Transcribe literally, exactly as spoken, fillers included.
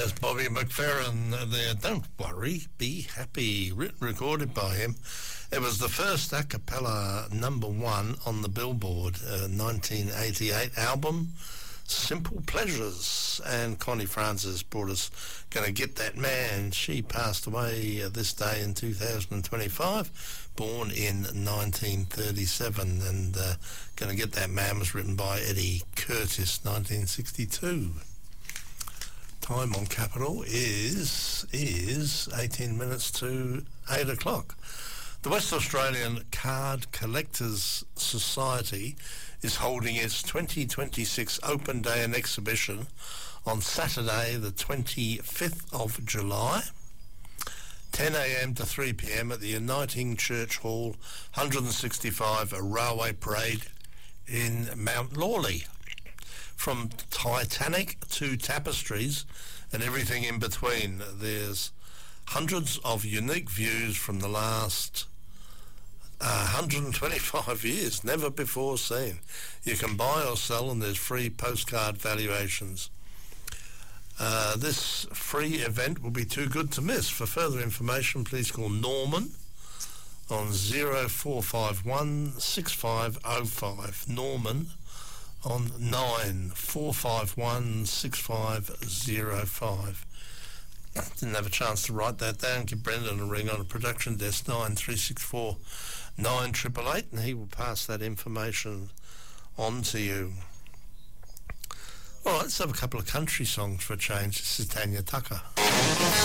There's Bobby McFerrin there. Don't worry, be happy. Written, recorded by him. It was the first a cappella number one on the Billboard uh, nineteen eighty-eight album, Simple Pleasures. And Connie Francis brought us Gonna Get That Man. She passed away uh, this day in two thousand twenty-five, born in nineteen thirty-seven. And uh, Gonna Get That Man was written by Eddie Curtis, nineteen sixty-two. Time on Capital is is eighteen minutes to eight o'clock. The West Australian Card Collectors Society is holding its twenty twenty-six Open Day and Exhibition on Saturday the twenty-fifth of July, ten a.m. to three p.m. at the Uniting Church Hall, one sixty-five Railway Parade in Mount Lawley. From Titanic to tapestries and everything in between, there's hundreds of unique views from the last uh, one hundred twenty-five years, never before seen. You can buy or sell, and there's free postcard valuations. Uh, this free event will be too good to miss. For further information, please call Norman on zero four five one six five zero five. Norman on nine four five one six five zero five. Didn't have a chance to write that down. Give Brendan a ring on a production desk, nine three six four nine eight eight eight, and he will pass that information on to you. All right, let's have a couple of country songs for a change. This is Tanya Tucker.